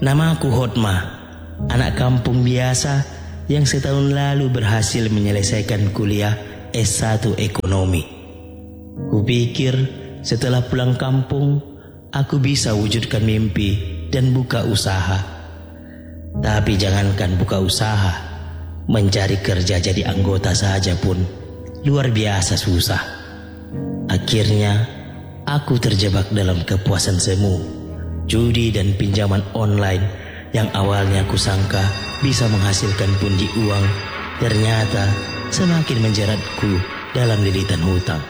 Namaku Hotma, anak kampung biasa yang setahun lalu berhasil menyelesaikan kuliah S1 Ekonomi. Kupikir setelah pulang kampung, aku bisa wujudkan mimpi dan buka usaha. Tapi jangankan buka usaha, mencari kerja jadi anggota saja pun luar biasa susah. Akhirnya, aku terjebak dalam kepuasan semu, judi dan pinjaman online yang awalnya kusangka bisa menghasilkan pundi uang, ternyata semakin menjeratku dalam lilitan hutang.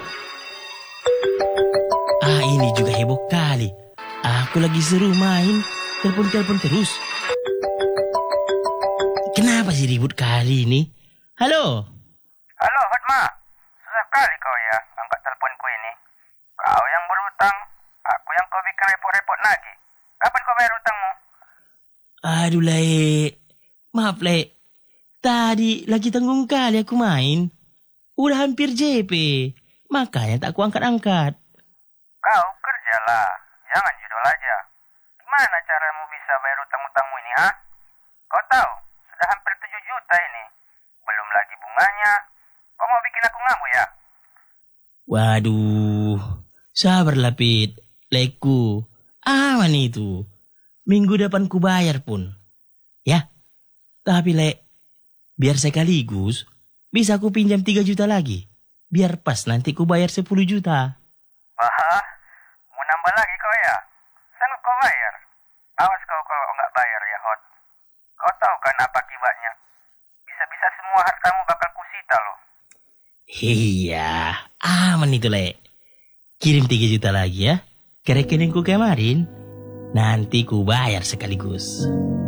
Ini juga heboh kali. Aku lagi seru main, telepon terus. Kenapa sih ribut kali ini? Halo? Halo Hotma, susah kali kau ya angkat teleponku ini. Kau yang berhutang, aku yang kau bikin repot-repot lagi. Kapan kau bayar hutangmu? Aduh Le, maaf Le. Tadi lagi tanggung kali aku main. Udah hampir JP, makanya tak aku angkat-angkat. Kau kerjalah, jangan judol aja. Gimana caramu bisa bayar hutang-hutangmu ini, ha? Kau tahu, sudah hampir 7 juta ini. Belum lagi bunganya. Kau mau bikin aku ngamuk ya? Waduh, sabarlah Pit, Leku. Aman itu. Minggu depan ku bayar pun. Ya, tapi Le, biar sekaligus bisa ku pinjam 3 juta lagi. Biar pas nanti ku bayar 10 juta. Wah, mau nambah lagi kau ya? Sanggup kau bayar? Awas kau kalau nggak bayar ya Hot. Kau tahu kan apa akibatnya? Bisa-bisa semua hartamu bakal kusita loh. Iya, aman itu Le. Kirim 3 juta lagi ya ke rekeningku kemarin. Nanti ku bayar sekaligus.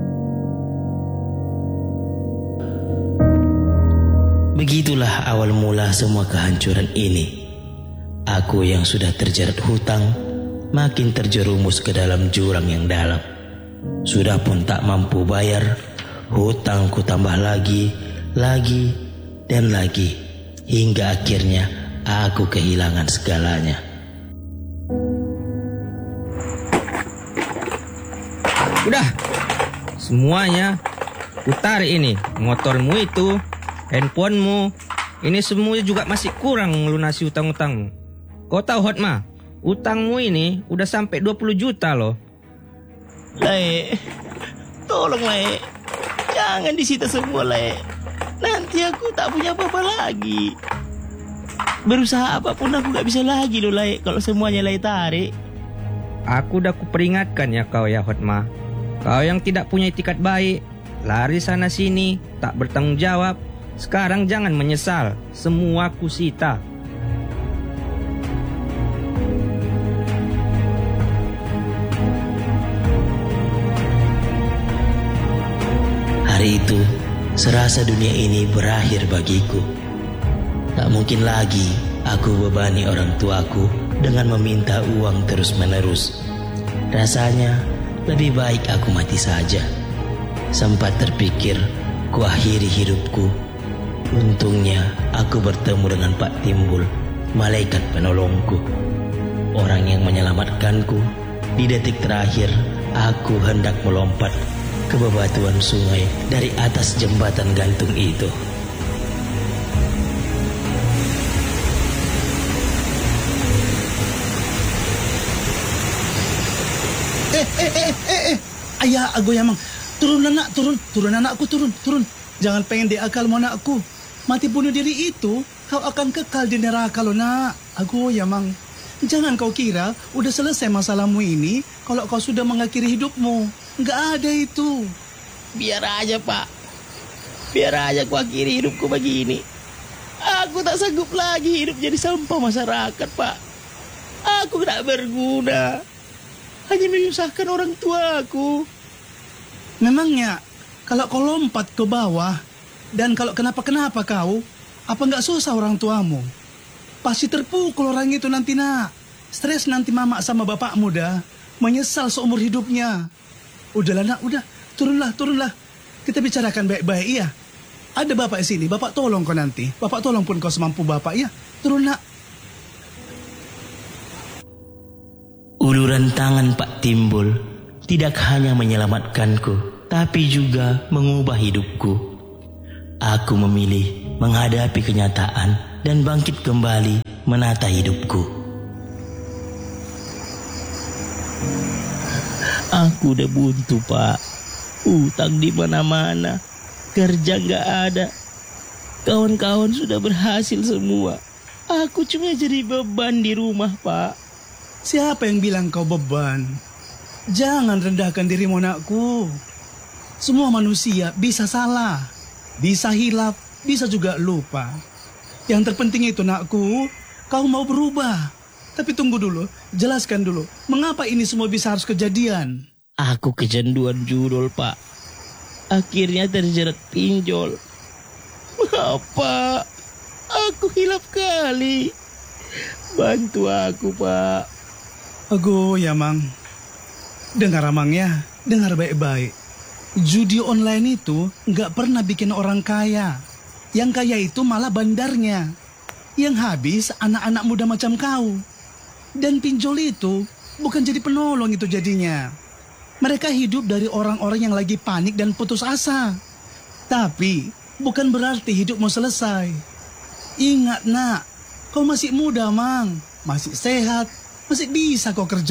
Begitulah awal mula semua kehancuran ini. Aku yang sudah terjerat hutang makin terjerumus ke dalam jurang yang dalam. Sudah pun tak mampu bayar, hutangku tambah lagi, dan lagi. Hingga akhirnya aku kehilangan segalanya. Udah, semuanyautarik ini. Motormu itu, handphonemu, ini semuanya juga masih kurang melunasi utang-utangmu. Kau tahu Hotma, utangmu ini udah sampai 20 juta loh. Le, tolong Le, jangan disita semua Le. Nanti aku tak punya apa-apa lagi. Berusaha apapun aku gak bisa lagi loh Le, kalau semuanya Le tarik. Aku udah kuperingatkan ya kau ya Hotma. Kau yang tidak punya itikat baik, lari sana sini, tak bertanggung jawab. Sekarang jangan menyesal, semua kusita. Hari itu, serasa dunia ini berakhir bagiku. Tak mungkin lagi aku bebani orang tuaku dengan meminta uang terus-menerus. Rasanya lebih baik aku mati saja. Sempat terpikir ku akhiri hidupku. Untungnya aku bertemu dengan Pak Timbul, malaikat penolongku. Orang yang menyelamatkanku. Di detik terakhir aku hendak melompat ke bebatuan sungai dari atas jembatan gantung itu. Ayah, aku Yamang. Turun anak, turun anakku, turun. Jangan pengen diakal mau anakku. Mati bunuh diri itu, kau akan kekal di neraka lo nak. Aku Yamang. Jangan kau kira udah selesai masalahmu ini kalau kau sudah mengakhiri hidupmu. Enggak ada itu. Biar aja Pak. Biar aja aku akhiri hidupku begini. Aku tak sanggup lagi hidup jadi sampah masyarakat Pak. Aku tak berguna. Hanya menyusahkan orang tuaku. Memangnya kalau kau lompat ke bawah dan kalau kenapa-kenapa kau, apa enggak susah orang tuamu? Pasti terpukul orang itu nanti nak. Stres nanti mama sama bapakmu dah. Menyesal seumur hidupnya. Udahlah nak, udah. Turunlah. Kita bicarakan baik-baik ya. Ada bapak di sini, bapak tolong kau nanti. Bapak tolong pun kau semampu bapak ya. Turun nak. Uluran tangan Pak Timbul tidak hanya menyelamatkanku, tapi juga mengubah hidupku. Aku memilih menghadapi kenyataan dan bangkit kembali menata hidupku. Aku udah buntu, Pak. Utang di mana-mana, kerja nggak ada. Kawan-kawan sudah berhasil semua. Aku cuma jadi beban di rumah, Pak. Siapa yang bilang kau beban? Jangan rendahkan dirimu, anakku. Semua manusia bisa salah, bisa hilaf, bisa juga lupa. Yang terpenting itu, anakku, kau mau berubah. Tapi tunggu dulu, jelaskan dulu, mengapa ini semua bisa harus kejadian? Aku kecanduan judul, Pak. Akhirnya terjerat pinjol. Apa? Aku hilaf kali. Bantu aku, Pak. Ago ya, Mang. Dengar, Amang ya, dengar baik-baik. Judi online itu nggak pernah bikin orang kaya. Yang kaya itu malah bandarnya. Yang habis anak-anak muda macam kau. Dan pinjol itu bukan jadi penolong itu jadinya. Mereka hidup dari orang-orang yang lagi panik dan putus asa. Tapi bukan berarti hidupmu selesai. Ingat, nak, kau masih muda, Mang. Masih sehat, masih bisa kau kerja.